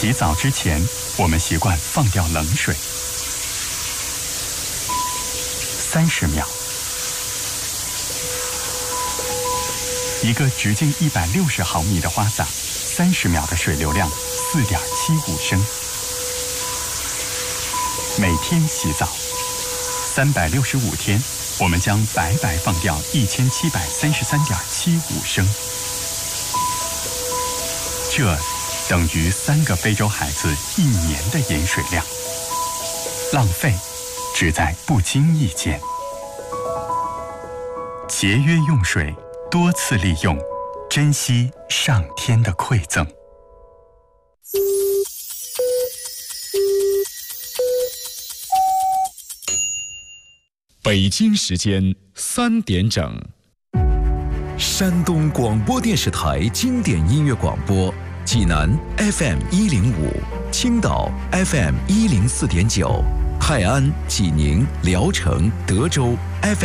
洗澡之前，我们习惯放掉冷水。30秒。一个直径160毫米的花洒，30秒的水流量4.75升。每天洗澡，365天，我们将白白放掉1733.75升。这等于3个非洲孩子1年的饮水量。浪费只在不经意间。节约用水，多次利用，珍惜上天的馈赠。 北京时间3点整。 山东广播电视台经典音乐广播，济南 FM105，青岛 FM104.9，泰安、济宁、聊城、德州 FM